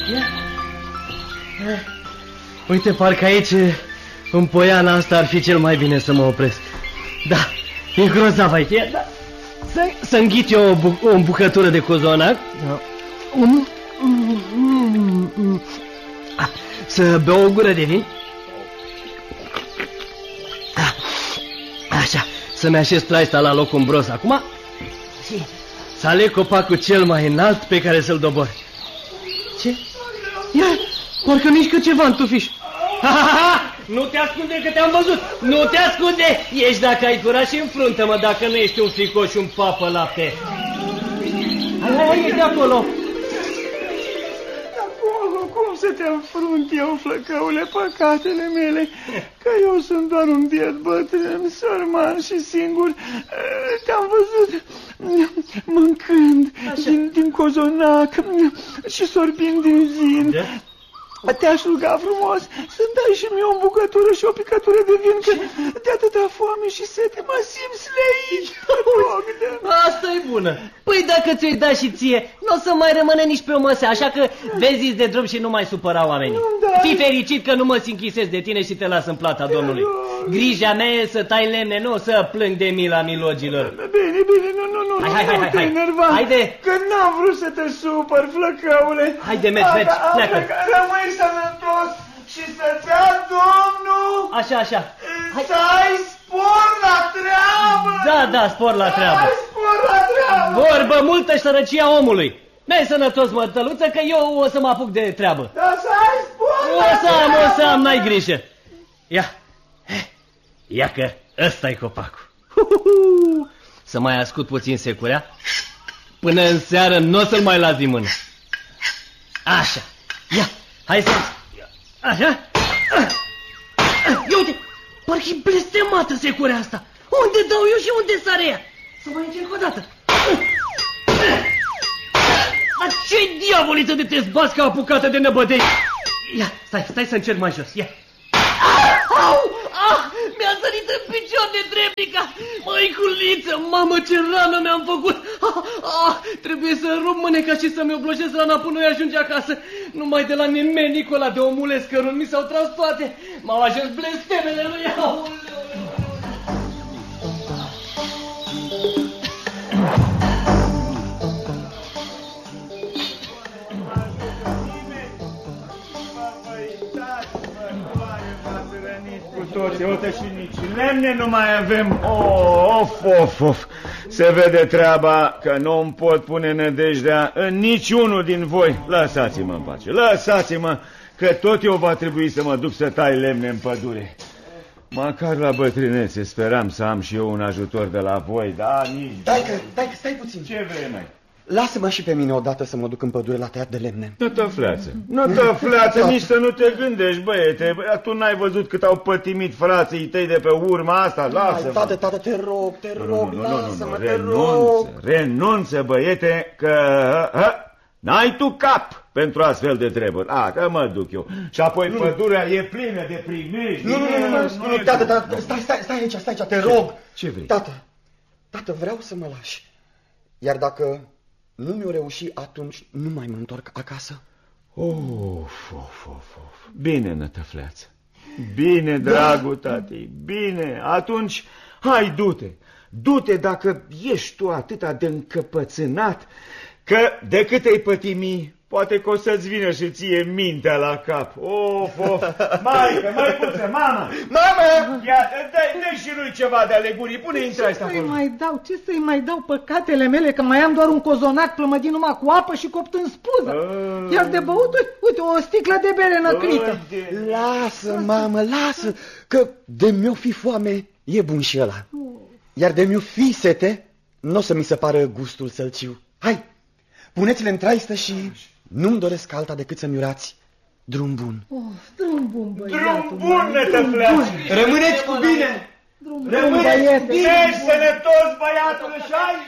Uite, parcă aici, în poiana asta, ar fi cel mai bine să mă opresc. Da, e grozav aici. Da. Să înghit eu o bucătură de cozonac. Da. Să beau o gură de vin. Așa, să-mi așez traista la loc umbros acum. Și să aleg copacul cel mai înalt pe care să-l dobor. Ce? Ia, parcă mișcă ceva în tufiș. Nu te ascunde că te-am văzut. Nu te ascunde. Ești dacă ai curaj și înfruntă-mă, dacă nu ești un fricoș și un papă lapte. Hai, e de acolo. Cum să te înfrunt eu, flăcăule, păcatele mele? Că eu sunt doar un biet bătrân, sărman și singur. Te-am văzut mâncând din cozonac și sorbind din vin. Te-aș ruga frumos să-mi dai și mie o bucătură și o picătură de vin, că de atâta foame și sete mă simt sleit. Asta e bună. Păi dacă ți-o-i da și ție, nu o să mai rămâne nici pe o măsea, așa că vezi de drum și nu mai supăra oamenii. Fii fericit că nu mă sinchisesc de tine și te las în plata Domnului. Grija mea e să tai lemne, nu să plâng de mila milogilor. Bine, nu te enerva. Haide. Că n-am vrut să te supăr, flăcăule. Haide, mergi, pleacă. Rămâi sănătos și să-ți ia Domnul. Așa. Să ai spor la treabă. Da, spor la treabă. Să ai spor la treabă. Vorbă multă și sărăcia omului. N-ai sănătos, mătăluță, că eu o să mă apuc de treabă. Da, să ai spor la treabă. O să am, n-ai grijă. Ia că ăsta-i copacul. Să mai ascult puțin securea. Până în seară n-o să-l mai las din mână. Așa. Ia, hai să... Așa. Ia uite, parcă-i blestemată securea asta. Unde dau eu și unde sare ea? Să mai încerc o dată. Dar ce-i diavoliță de te zbați ca apucată de năbădei? Ia, stai să încerc mai jos, ia. Mi-a sărit în picior de trebnică. Măiculiță, mamă, ce rană mi-am făcut. Trebuie să rup mâneca și să-mi oblojez rana până ajunge acasă. Numai de la nemenicul ăla de omuleț cărun mi s-au tras toate. M-au ajuns blestemele lui. Uite și nici lemne nu mai avem. Of. Se vede treaba că nu-mi pot pune nădejdea în niciunul din voi. Lăsați-mă în pace, lăsați-mă, că tot eu va trebui să mă duc să tai lemne în pădure. Măcar la bătrânețe speram să am și eu un ajutor de la voi, dar nici... Stai puțin. Ce vrei, mai? Lasă-mă și pe mine odată să mă duc în pădure la tăiat de lemne. Nu tăfleață, nici să nu te gândești, băiete. Tu n-ai văzut cât au pătimit frații tăi de pe urma asta? Lasă-mă. Tată, te rog, lasă-mă, te rog. Renunță, băiete, că n-ai tu cap pentru astfel de treburi. Că mă duc eu. Și apoi pădurea e plină de primești. Nu, tată, stai aici, te rog. Ce vrei? Tată, vreau să mă lași. Iar dacă nu mi-o reuși, atunci nu mai mă întorc acasă. Bine, nătăfleață. Bine, dragul tati, bine. Atunci, hai, du-te dacă ești tu atâta de încăpățânat, că de cât ai pătimi, poate că o să-ți vină și ție mintea la cap. Măicuță, mamă! Ia, dă și lui ceva de alegurii, pune intra asta acolo. Ce să-i mai dau păcatele mele, că mai am doar un cozonac plămădit numai cu apă și copt în spuză. Iar de băut, uite, o sticlă de bere năcrită. Lasă, mamă, lasă, că de mi-o fi foame, e bun și ăla. Iar de mi-o fi sete, n-o să mi se pară gustul sălciu. Hai, puneți-le în traistă și nu-mi doresc alta decât să-mi urați drum bun. Drum bun, băiatul. Drum bun, nătăfleață. Rămâneți cu bine. Rămâneți bine, sănătos, băiatul, și ai